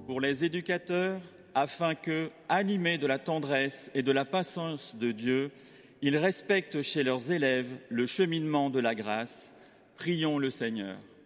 pour les éducateurs, afin que, animés de la tendresse et de la patience de Dieu, ils respectent chez leurs élèves le cheminement de la grâce. Prions le Seigneur.